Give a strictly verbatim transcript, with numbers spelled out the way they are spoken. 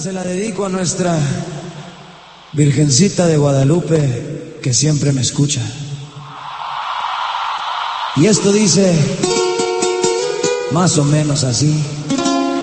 se la dedico a nuestra Virgencita de Guadalupe, que siempre me escucha. Y esto dice más o menos así.